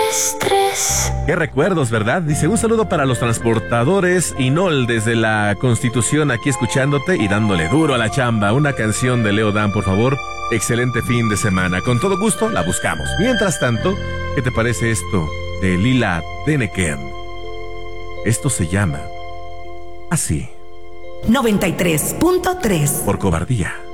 estrés. Qué recuerdos, ¿verdad? Dice, un saludo para los transportadores Inol desde la Constitución, aquí escuchándote y dándole duro a la chamba. Una canción de Leo Dan, por favor. Excelente fin de semana. Con todo gusto la buscamos. Mientras tanto, ¿qué te parece esto de Lila Deneken? Esto se llama Así. 93.3. Por cobardía.